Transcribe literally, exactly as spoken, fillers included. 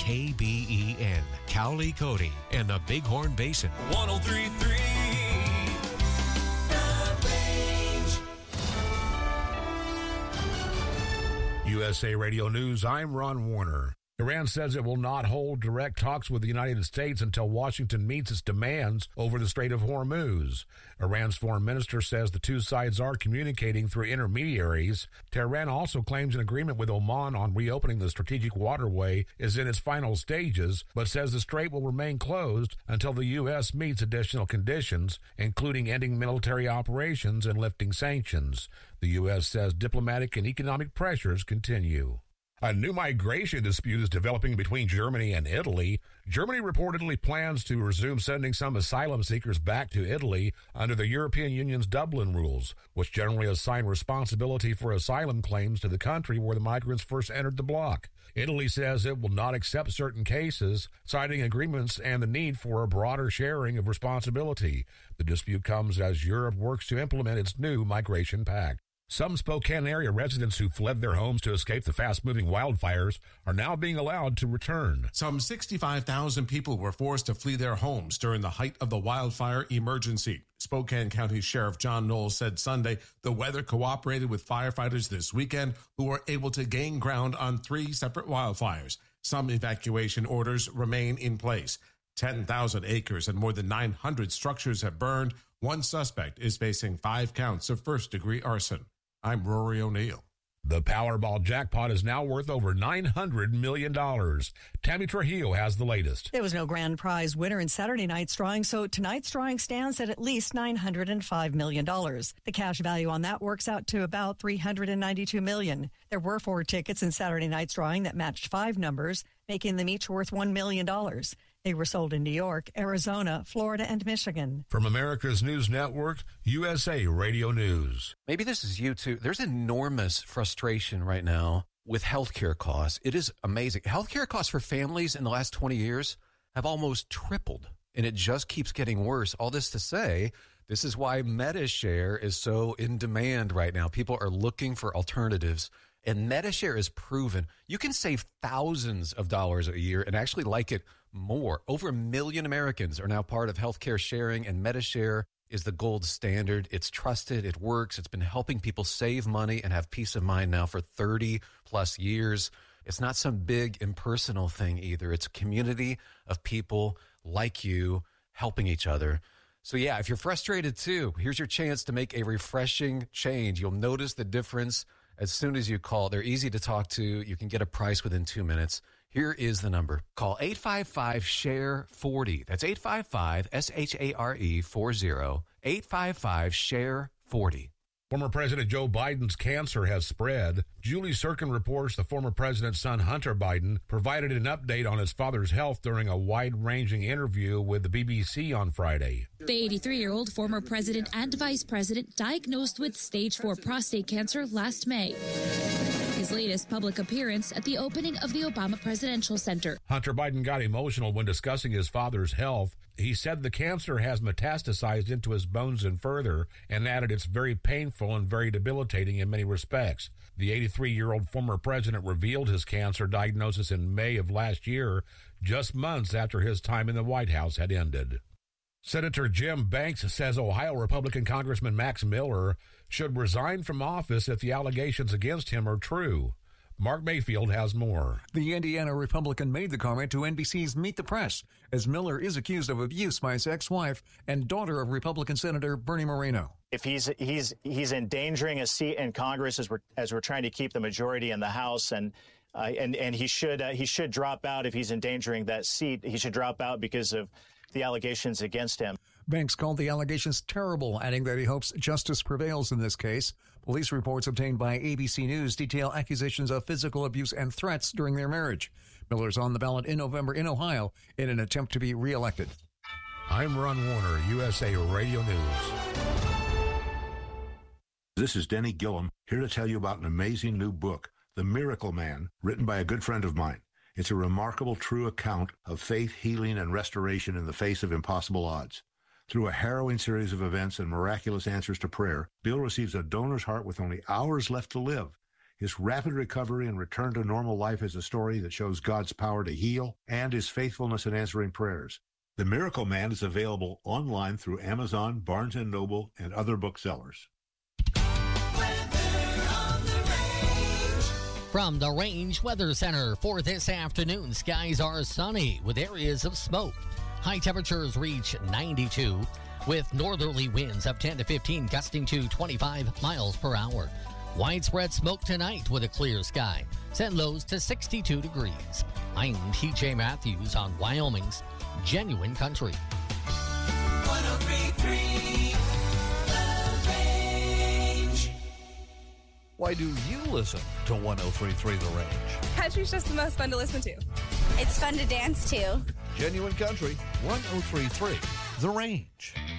K B E N, Cowley, Cody, and the Bighorn Basin. one oh three point three The Range. U S A Radio News, I'm Ron Warner. Iran says it will not hold direct talks with the United States until Washington meets its demands over the Strait of Hormuz. Iran's foreign minister says the two sides are communicating through intermediaries. Tehran also claims an agreement with Oman on reopening the strategic waterway is in its final stages, but says the strait will remain closed until the U S meets additional conditions, including ending military operations and lifting sanctions. The U S says diplomatic and economic pressures continue. A new migration dispute is developing between Germany and Italy. Germany reportedly plans to resume sending some asylum seekers back to Italy under the European Union's Dublin rules, which generally assign responsibility for asylum claims to the country where the migrants first entered the bloc. Italy says it will not accept certain cases, citing agreements and the need for a broader sharing of responsibility. The dispute comes as Europe works to implement its new migration pact. Some Spokane area residents who fled their homes to escape the fast-moving wildfires are now being allowed to return. Some sixty-five thousand people were forced to flee their homes during the height of the wildfire emergency. Spokane County Sheriff John Knowles said Sunday the weather cooperated with firefighters this weekend who were able to gain ground on three separate wildfires. Some evacuation orders remain in place. ten thousand acres and more than nine hundred structures have burned. One suspect is facing five counts of first-degree arson. I'm Rory O'Neill. The Powerball jackpot is now worth over nine hundred million dollars. Tammy Trujillo has the latest. There was no grand prize winner in Saturday night's drawing, so tonight's drawing stands at at least nine hundred five million dollars. The cash value on that works out to about three hundred ninety-two million dollars. There were four tickets in Saturday night's drawing that matched five numbers, making them each worth one million dollars. They were sold in New York, Arizona, Florida, and Michigan. From America's News Network, U S A Radio News. Maybe this is you too. There's enormous frustration right now with healthcare costs. It is amazing. Healthcare costs for families in the last twenty years have almost tripled, and it just keeps getting worse. All this to say, this is why MediShare is so in demand right now. People are looking for alternatives. And MediShare is proven you can save thousands of dollars a year and actually like it more. Over a million Americans are now part of healthcare sharing, and MediShare is the gold standard. It's trusted. It works. It's been helping people save money and have peace of mind now for thirty plus years. It's not some big impersonal thing either. It's a community of people like you helping each other. So yeah, if you're frustrated too, here's your chance to make a refreshing change. You'll notice the difference as soon as you call. They're easy to talk to. You can get a price within two minutes. Here is the number. Call eight five five, S H A R E, forty. That's eight five five, S H A R E, forty. eight five five, S H A R E, forty. Former President Joe Biden's cancer has spread. Julie Sirkin reports the former president's son, Hunter Biden, provided an update on his father's health during a wide-ranging interview with the B B C on Friday. The eighty-three-year-old former president and vice president diagnosed with stage four prostate cancer last May. His latest public appearance at the opening of the Obama Presidential Center. Hunter Biden got emotional when discussing his father's health. He said the cancer has metastasized into his bones and further, and added it's very painful and very debilitating in many respects. The eighty-three-year-old former president revealed his cancer diagnosis in May of last year, just months after his time in the White House had ended. Senator Jim Banks says Ohio Republican Congressman Max Miller should resign from office if the allegations against him are true. Mark Mayfield has more. The Indiana Republican made the comment to N B C's Meet the Press, as Miller is accused of abuse by his ex-wife and daughter of Republican Senator Bernie Moreno. If he's he's he's endangering a seat in Congress as we're as we're trying to keep the majority in the House, and uh, and and he should uh, he should drop out if he's endangering that seat. He should drop out because of the allegations against him. Banks called the allegations terrible, adding that he hopes justice prevails in this case. Police reports obtained by A B C News detail accusations of physical abuse and threats during their marriage. Miller's on the ballot in November in Ohio in an attempt to be reelected. I'm Ron Warner, U S A Radio News. This is Denny Gillum, here to tell you about an amazing new book, The Miracle Man, written by a good friend of mine. It's a remarkable, true account of faith, healing, and restoration in the face of impossible odds. Through a harrowing series of events and miraculous answers to prayer, Bill receives a donor's heart with only hours left to live. His rapid recovery and return to normal life is a story that shows God's power to heal and his faithfulness in answering prayers. The Miracle Man is available online through Amazon, Barnes and Noble, and other booksellers. From the Range Weather Center for this afternoon, skies are sunny with areas of smoke. High temperatures reach ninety-two with northerly winds of ten to fifteen, gusting to twenty-five miles per hour. Widespread smoke tonight with a clear sky. Set lows to sixty-two degrees. I'm T J Matthews on Wyoming's Genuine Country. one oh three point three The Range. Why do you listen to one oh three point three The Range? Country's just the most fun to listen to. It's fun to dance to. Genuine Country, one oh three point three The Range.